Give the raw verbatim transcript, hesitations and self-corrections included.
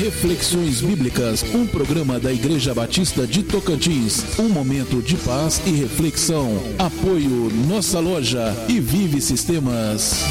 Reflexões Bíblicas, um programa da Igreja Batista de Tocantins, um momento de paz e reflexão. Apoio Nossa Loja e Vive Sistemas.